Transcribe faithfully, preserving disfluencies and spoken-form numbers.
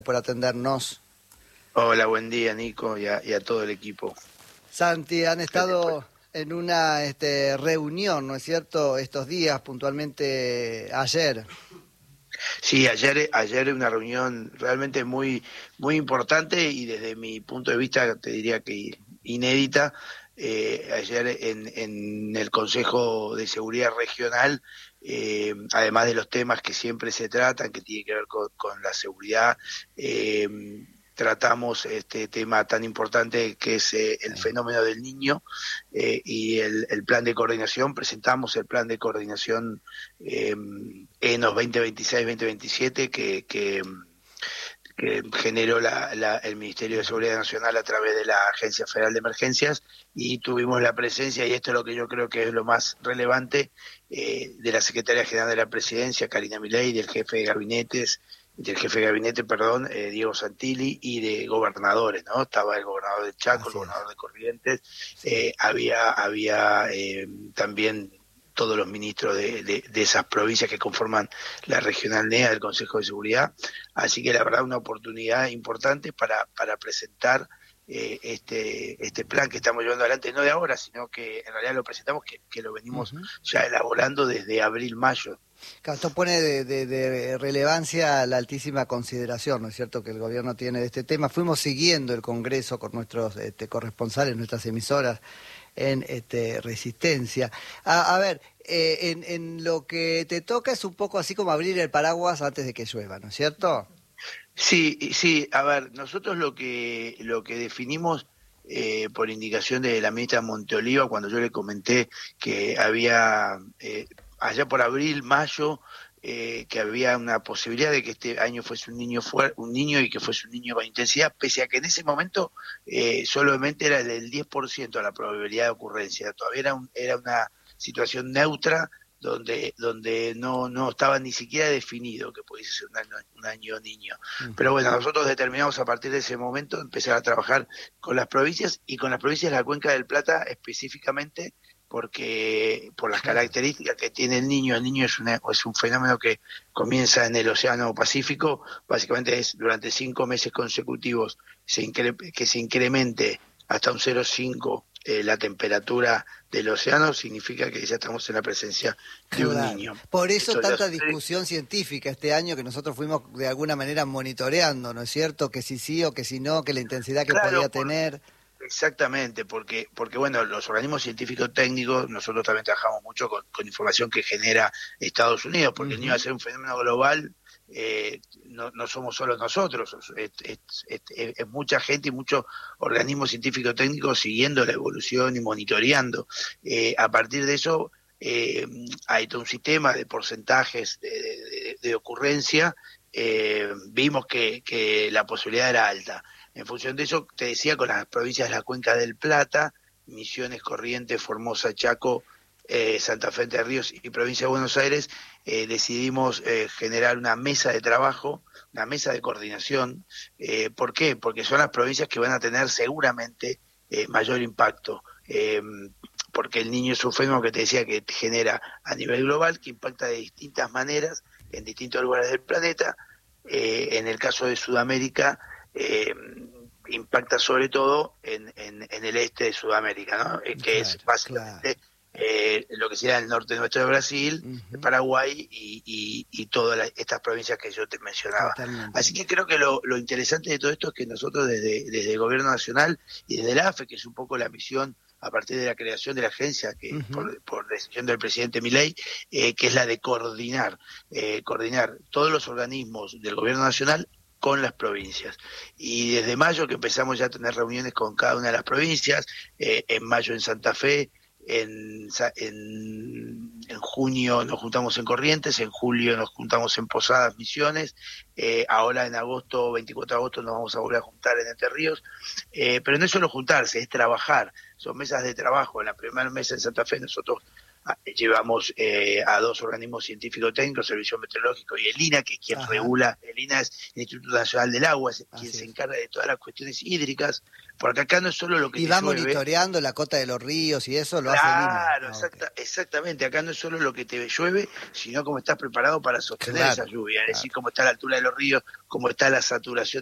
por atendernos. Hola, buen día, Nico, y a, y a todo el equipo. Santi, han estado en una este, reunión, ¿no es cierto?, estos días, puntualmente ayer. Sí, ayer ayer una reunión realmente muy muy importante y desde mi punto de vista te diría que inédita. Eh, ayer en, en el Consejo de Seguridad Regional, eh, además de los temas que siempre se tratan, que tiene que ver con, con la seguridad, eh, tratamos este tema tan importante que es eh, el fenómeno del niño eh, y el, el plan de coordinación. Presentamos el plan de coordinación eh, ENOS veinte veintiséis veinte veintisiete que, que, que generó la, la, el Ministerio de Seguridad Nacional a través de la Agencia Federal de Emergencias, y tuvimos la presencia, y esto es lo que yo creo que es lo más relevante, eh, de la Secretaria General de la Presidencia, Karina Milei, del jefe de gabinetes, del jefe de gabinete, perdón, eh, Diego Santilli, y de gobernadores, ¿no? Estaba el gobernador de Chaco, el gobernador de Corrientes, eh, había, había eh, también todos los ministros de, de, de esas provincias que conforman la regional N E A del Consejo de Seguridad. Así que la verdad una oportunidad importante para, para presentar eh, este, este plan que estamos llevando adelante, no de ahora, sino que en realidad lo presentamos, que, que lo venimos uh-huh. ya elaborando desde abril, mayo. Claro, esto pone de, de, de relevancia la altísima consideración, ¿no es cierto?, que el gobierno tiene de este tema. Fuimos siguiendo el Congreso con nuestros este, corresponsales, nuestras emisoras en este, Resistencia. A, a ver, eh, en, en lo que te toca es un poco así como abrir el paraguas antes de que llueva, ¿no es cierto? Sí, sí, a ver, nosotros lo que, lo que definimos eh, por indicación de la ministra Monteoliva, cuando yo le comenté que había... Eh, allá por abril, mayo, eh, que había una posibilidad de que este año fuese un niño fuer un niño y que fuese un niño con intensidad, pese a que en ese momento eh, solamente era del diez por ciento la probabilidad de ocurrencia. Todavía era, un, era una situación neutra donde donde no no estaba ni siquiera definido que pudiese ser un año, un año niño. Uh-huh. Pero bueno, nosotros determinamos a partir de ese momento empezar a trabajar con las provincias, y con las provincias de la Cuenca del Plata específicamente, porque por las características que tiene el niño. El niño es, una, es un fenómeno que comienza en el Océano Pacífico, básicamente es durante cinco meses consecutivos se incre, que se incremente hasta un cero coma cinco eh, la temperatura del océano, significa que ya estamos en la presencia de claro. un niño. Por eso Esto tanta los... discusión científica este año, que nosotros fuimos de alguna manera monitoreando, ¿no es cierto?, que si sí o que si no, que la intensidad que claro, podía por... tener... Exactamente, porque, porque bueno, los organismos científicos técnicos, nosotros también trabajamos mucho con, con información que genera Estados Unidos, porque uh-huh. el niño, al ser un fenómeno global, eh, no, no somos solo nosotros, es, es, es, es mucha gente y muchos organismos científicos técnicos siguiendo la evolución y monitoreando. Eh, a partir de eso, eh, hay todo un sistema de porcentajes de, de, de ocurrencia. Eh, vimos que, que la posibilidad era alta. En función de eso, te decía, con las provincias de la Cuenca del Plata, Misiones, Corrientes, Formosa, Chaco, eh, Santa Fe, Entre Ríos y Provincia de Buenos Aires, eh, decidimos eh, generar una mesa de trabajo, una mesa de coordinación. Eh, ¿Por qué? Porque son las provincias que van a tener seguramente eh, mayor impacto. Eh, porque el niño es un fenómeno que te decía que genera a nivel global, que impacta de distintas maneras en distintos lugares del planeta. Eh, en el caso de Sudamérica, Eh, impacta sobre todo en, en, en el este de Sudamérica, ¿no? Eh, que claro, es básicamente claro. eh, lo que sería el norte nuestro de Brasil, uh-huh. Paraguay y, y, y todas la, estas provincias que yo te mencionaba. Totalmente. Así que creo que lo, lo interesante de todo esto es que nosotros desde, desde el Gobierno Nacional y desde la A F E, que es un poco la misión a partir de la creación de la agencia, que uh-huh. por, por decisión del presidente Milei, eh, que es la de coordinar, eh, coordinar todos los organismos del Gobierno Nacional con las provincias. Y desde mayo que empezamos ya a tener reuniones con cada una de las provincias, eh, en mayo en Santa Fe, en, en, en junio nos juntamos en Corrientes, en julio nos juntamos en Posadas, Misiones, eh, ahora en agosto, veinticuatro de agosto nos vamos a volver a juntar en Entre Ríos, eh, pero no es solo juntarse, es trabajar, son mesas de trabajo. En la primera mesa en Santa Fe nosotros a, llevamos eh, a dos organismos científicos técnicos, Servicio Meteorológico y el INA, que es quien Ajá. regula, el INA es el Instituto Nacional del Agua, es quien Así se es. encarga de todas las cuestiones hídricas, porque acá no es solo lo que Y te va llueve. monitoreando la cota de los ríos y eso lo hace el INA. Claro, Ah, exacta, okay. exactamente. Acá no es solo lo que te llueve, sino cómo estás preparado para sostener Claro, esa lluvia, es claro. decir, cómo está la altura de los ríos, cómo está la saturación